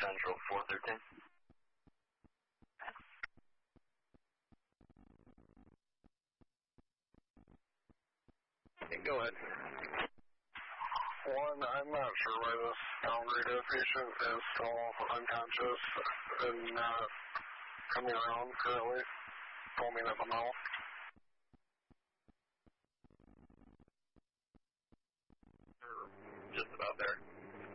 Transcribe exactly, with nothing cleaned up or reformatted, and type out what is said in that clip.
Central four thirteen. Go ahead. One, I'm not sure why this downgraded patient is still unconscious and not coming around currently, foaming at the mouth. Just about there.